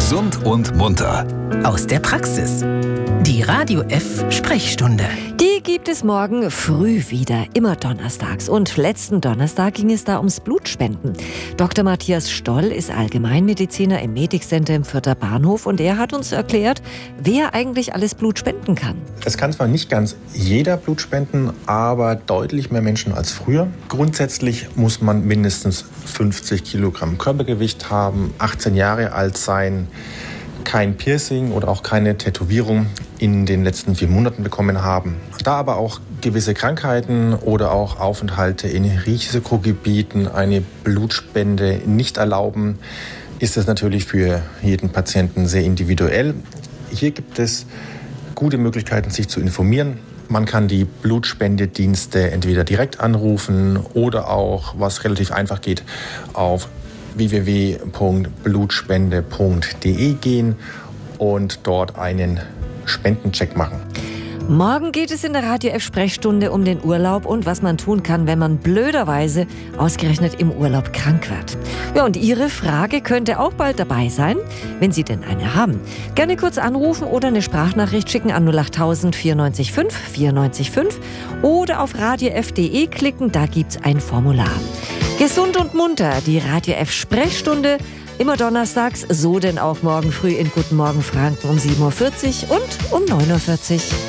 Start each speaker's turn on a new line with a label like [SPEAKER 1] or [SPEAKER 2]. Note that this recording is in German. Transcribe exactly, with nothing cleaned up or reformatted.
[SPEAKER 1] Gesund und munter.
[SPEAKER 2] Aus der Praxis. Die Radio F Sprechstunde.
[SPEAKER 3] Die gibt es morgen früh wieder, immer donnerstags. Und letzten Donnerstag ging es da ums Blutspenden. Doktor Matthias Stoll ist Allgemeinmediziner im Medicenter im Fürther Bahnhof und er hat uns erklärt, wer eigentlich alles Blut spenden kann.
[SPEAKER 4] Es kann zwar nicht ganz jeder Blut spenden, aber deutlich mehr Menschen als früher. Grundsätzlich muss man mindestens fünfzig Kilogramm Körpergewicht haben, achtzehn Jahre alt sein, kein Piercing oder auch keine Tätowierung in den letzten vier Monaten bekommen haben. Da aber auch gewisse Krankheiten oder auch Aufenthalte in Risikogebieten eine Blutspende nicht erlauben, ist es natürlich für jeden Patienten sehr individuell. Hier gibt es gute Möglichkeiten, sich zu informieren. Man kann die Blutspendedienste entweder direkt anrufen oder auch, was relativ einfach geht, auf w w w punkt blutspende punkt d e gehen und dort einen Spendencheck machen.
[SPEAKER 3] Morgen geht es in der Radio F-Sprechstunde um den Urlaub und was man tun kann, wenn man blöderweise ausgerechnet im Urlaub krank wird. Ja, und Ihre Frage könnte auch bald dabei sein, wenn Sie denn eine haben. Gerne kurz anrufen oder eine Sprachnachricht schicken an null acht tausend vierundneunzig fünf vierundneunzig fünf oder auf radio f punkt d e klicken, da gibt's ein Formular. Gesund und munter, die Radio F-Sprechstunde, immer donnerstags, so denn auch morgen früh in Guten Morgen Franken um sieben Uhr vierzig und um neun Uhr vierzig.